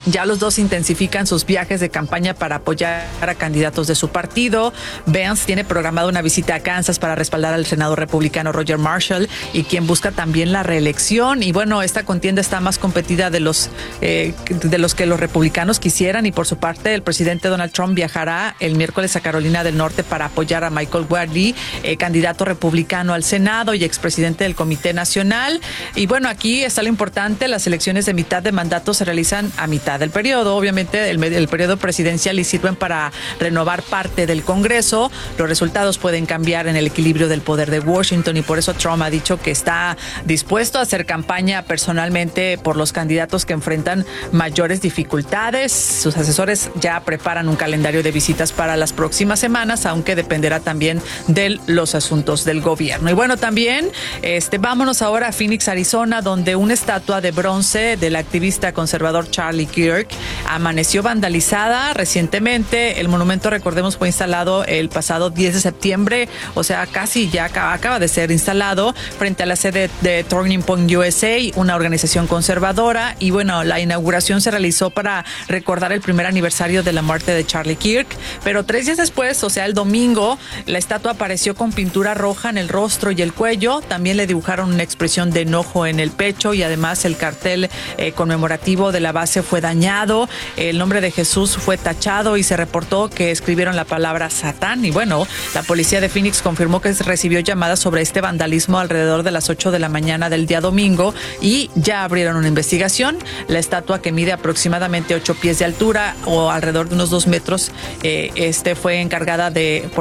Ya los dos intensifican sus viajes de campaña para apoyar a candidatos de su partido. Vance tiene programada una visita a Kansas para respaldar al senador republicano Roger Marshall, y quien busca también la reelección. Y bueno, esta contienda está más competida de los que los republicanos quisieran. Y por su parte, el presidente Donald Trump viajará el miércoles a Carolina del Norte para apoyar a Michael Whatley, candidato republicano al Senado y expresidente del Comité Nacional. Y bueno, aquí está lo importante: las elecciones de mitad de mandato se realizan a mitad del periodo. Obviamente el periodo presidencial, y sirven para renovar parte del Congreso. Los resultados pueden cambiar en el equilibrio del poder de Washington, y por eso Trump ha dicho que está dispuesto a hacer campaña personalmente por los candidatos que enfrentan mayores dificultades. Sus asesores ya preparan un calendario de visitas para las próximas semanas, aunque dependerá también de los asuntos del gobierno. Y bueno, también vámonos ahora a Phoenix, Arizona, donde una estatua de bronce del activista conservador Charlie Kirk amaneció vandalizada recientemente. El monumento, recordemos, fue instalado el pasado 10 de septiembre, o sea, casi ya acaba de ser instalado frente a la sede de Turning Point USA, una organización conservadora. Y bueno, la inauguración se realizó para recordar el primer aniversario de la muerte de Charlie Kirk, pero 3 días después, o sea, el domingo, la estatua apareció con pintura roja en el rostro y el cuello. También le dibujaron una expresión de enojo en el pecho, y además el cartel conmemorativo de la base fue dañado. El nombre de Jesús fue tachado y se reportó que escribieron la palabra Satán. Y bueno, la policía de Phoenix confirmó que recibió llamadas sobre este vandalismo alrededor de las 8 de la mañana del día domingo, y ya abrieron una investigación. La estatua, que mide aproximadamente 8 pies de altura o alrededor de unos 2 metros, fue encargada